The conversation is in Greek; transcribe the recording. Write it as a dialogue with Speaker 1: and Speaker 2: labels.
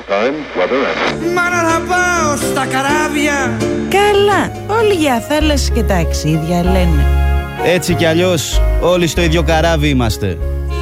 Speaker 1: time, weather and...
Speaker 2: Μα να θα πάω στα καράβια.
Speaker 3: Καλά, όλοι για θάλασσες και ταξίδια λένε.
Speaker 4: Έτσι κι αλλιώς όλοι στο ίδιο καράβι είμαστε.